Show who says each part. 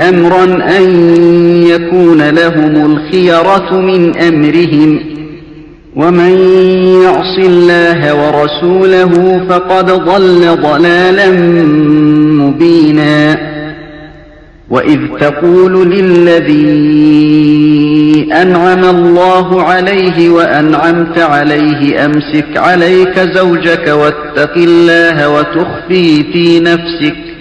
Speaker 1: أمرا أن يكون لهم الخيرة من أمرهم ومن يعص الله ورسوله فقد ضل ضلالا مبينا وإذ تقول للذي أنعم الله عليه وأنعمت عليه أمسك عليك زوجك واتق الله وتخفي في نفسك